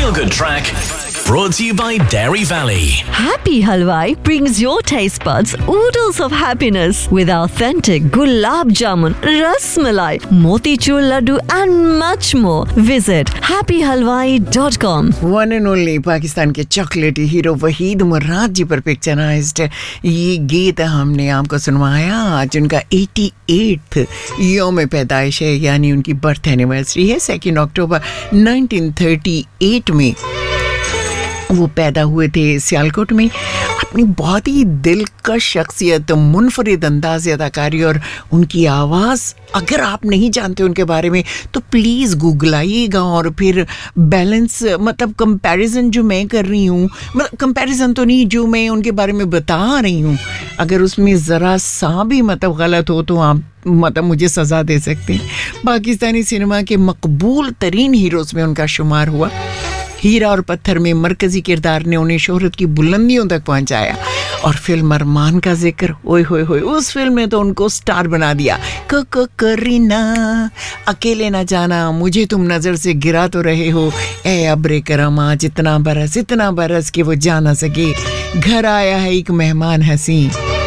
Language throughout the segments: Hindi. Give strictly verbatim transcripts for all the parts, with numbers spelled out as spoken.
Feel Good track brought to you by Dairy Valley. Happy Halwai brings your taste buds oodles of happiness with authentic gulab jamun, ras malai, motichur laddu and much more. Visit happy halwai dot com. One and only Pakistan के चॉकलेटी हीरो वहीद मुराद जी पर पिक्चराइज्ड ये गीत हमने आपको सुनवाया। आज उनका अठासी यौम पैदाइश है, यानी उनकी बर्थ एनिवर्सरी है। सेकेंड अक्टूबर नाइनटीन थर्टी एट में वो पैदा हुए थे सियालकोट में। अपनी बहुत ही दिलकश शख्सियत, मुनफरिद अंदाज़ अदाकारी और उनकी आवाज़, अगर आप नहीं जानते उनके बारे में तो प्लीज़ गूगल आइएगा और फिर बैलेंस मतलब कंपैरिजन जो मैं कर रही हूँ, मतलब कंपैरिजन तो नहीं, जो मैं उनके बारे में बता रही हूँ, अगर उसमें ज़रा सा भी मतलब गलत हो तो आप मतलब मुझे सज़ा दे सकते हैं। पाकिस्तानी सिनेमा के मकबूल तरीन हीरोज़ में उनका शुमार हुआ। हीरा और पत्थर में मरकजी किरदार ने उन्हें शोहरत की बुलंदियों तक पहुंचाया। और फिल्म अरमान का जिक्र, ओए होए होए, उस फिल्म ने तो उनको स्टार बना दिया। क क करीना, अकेले ना जाना, मुझे तुम नज़र से गिरा तो रहे हो, ए अब्रे करम आज इतना बरस इतना बरस कि वो जा ना सके, घर आया है एक मेहमान हसी।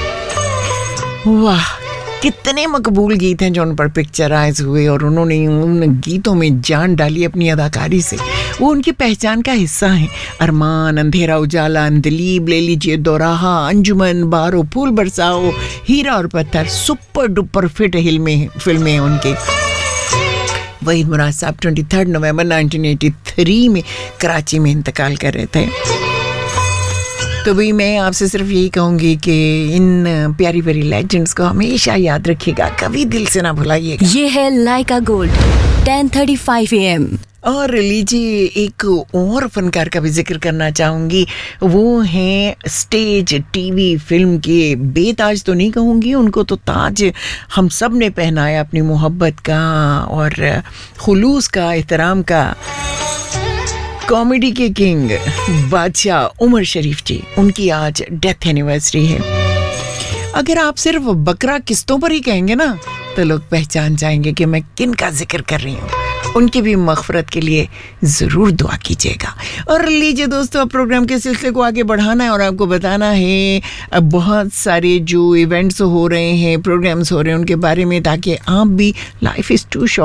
वाह, कितने मकबूल गीत हैं जो उन पर पिक्चराइज हुए और उन्होंने उन गीतों में जान डाली अपनी अदाकारी से। वो उनकी पहचान का हिस्सा हैं। अरमान, अंधेरा उजाला, अंधलीब, ले लीजिए दोराहा, अंजुमन, बारो, फूल बरसाओ, हीरा और पत्थर, सुपर डुपर फिट फिल्में फिल्में उनके। वहीद मुराद साहब तेईस नवंबर नाइनटीन एटी थ्री में कराची में इंतकाल कर रहे थे। तो भाई मैं आपसे सिर्फ यही कहूँगी कि इन प्यारी प्यारी लेजेंड्स को हमेशा याद रखिएगा, कभी दिल से ना भुलाइएगा। ये है लाइका gold ten thirty five A M. और लीजिए एक और फनकार का भी जिक्र करना चाहूँगी, वो हैं स्टेज, टीवी, फिल्म के बेताज तो नहीं कहूँगी, उनको तो ताज हम सब ने पहनाया अपनी मोहब्बत का और खुलूस का, एहतराम का। कॉमेडी के किंग बादशाह उमर शरीफ जी, उनकी आज डेथ एनिवर्सरी है। अगर आप सिर्फ बकरा किस्तों पर ही कहेंगे ना तो लोग पहचान जाएंगे कि मैं किन का जिक्र कर रही हूँ। उनकी भी मग़फ़िरत के लिए ज़रूर दुआ कीजिएगा। और लीजिए दोस्तों, अब प्रोग्राम के सिलसिले को आगे बढ़ाना है और आपको बताना है अब बहुत सारे जो इवेंट्स हो रहे हैं, प्रोग्राम्स हो रहे हैं उनके बारे में, ताकि आप भी, लाइफ इज़ टू शॉर्ट